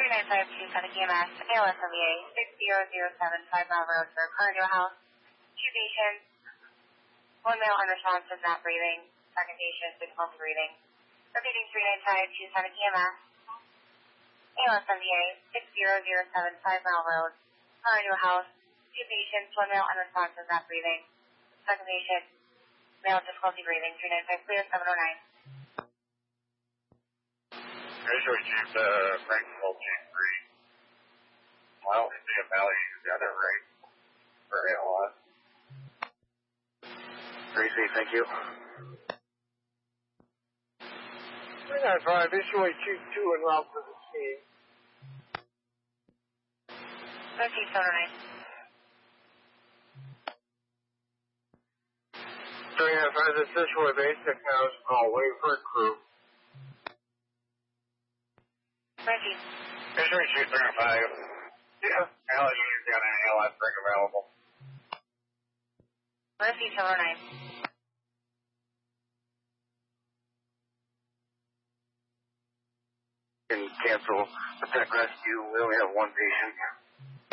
3952 EMS, ALS MVA, 6007 5 Mile Road for car into a house. 2 patients, 1 male unresponsive, not breathing. Second patient, difficulty breathing. Repeating 3952 EMS, ALS MVA, 6007 5 Mile Road, car into a house. 2 patients, 1 male unresponsive, not breathing. Second patient, male difficulty breathing. 395 clear, 709. Visually Chief, Franksville Chief 3. I don't see a value. You got it right for ALS. 3C, thank you. 395, Visually Chief 2 en route to the scene. 1379. 395, this is Visually Basic House, call wait for a crew. Visually Chief 305. Yeah, ALS unit's got an ALS break available. Mercy 709. Can cancel the tech rescue. We only have 1 patient.